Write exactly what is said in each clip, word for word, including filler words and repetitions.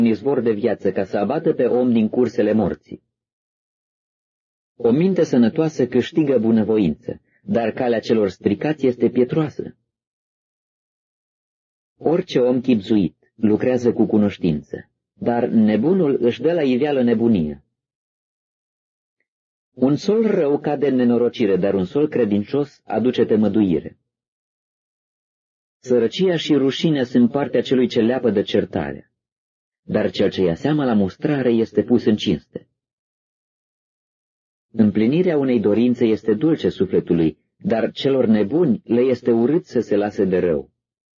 un izvor de viață ca să abată pe om din cursele morții. O minte sănătoasă câștigă bunăvoință, dar calea celor stricați este pietroasă. Orice om chibzuit lucrează cu cunoștință, dar nebunul își dă la iveală nebunie. Un sol rău cade în nenorocire, dar un sol credincios aduce temăduire. Sărăcia și rușinea sunt partea celui ce leapă de certare, dar cel ce ia seama la mustrare este pus în cinste. Împlinirea unei dorințe este dulce sufletului, dar celor nebuni le este urât să se lase de rău.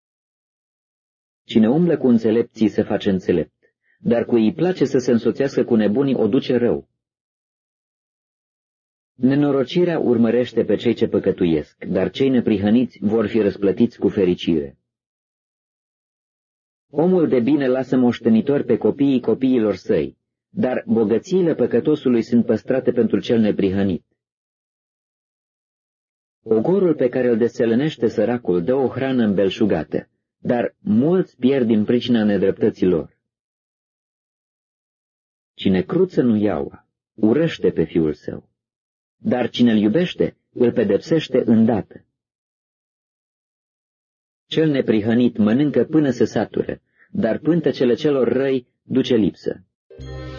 Cine umblă cu înțelepții se face înțelept, dar cui îi place să se însoțească cu nebunii o duce rău. Nenorocirea urmărește pe cei ce păcătuiesc, dar cei neprihăniți vor fi răsplătiți cu fericire. Omul de bine lasă moștenitori pe copiii copiilor săi, dar bogățiile păcătosului sunt păstrate pentru cel neprihănit. Ogorul pe care îl deselănește săracul dă o hrană îmbelșugată, dar mulți pierd din pricina nedreptăților. Cine cruță nu iaua, urăște pe fiul său, dar cine îl iubește îl pedepsește îndată. Cel neprihănit mănâncă până se satură, dar pântecele celor răi duce lipsă.